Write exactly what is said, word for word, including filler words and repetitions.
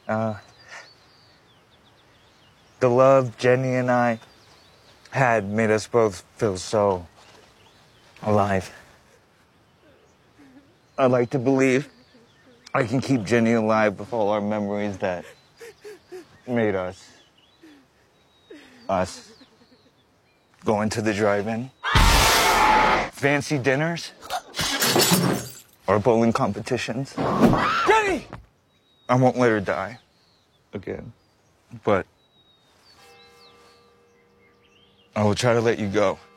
Uh, the love Jenny and I had made us both feel so alive. I'd like to believe I can keep Jenny alive with all our memories that made us us. Going to the drive-in, fancy dinners, or bowling competitions. Jenny! I won't let her die again, but I will try to let you go.